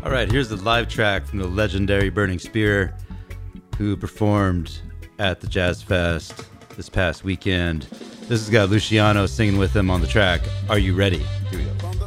All right, here's the live track from the legendary Burning Spear, who performed at the Jazz Fest this past weekend. This has got Luciano singing with him on the track. Are you ready? Here we go.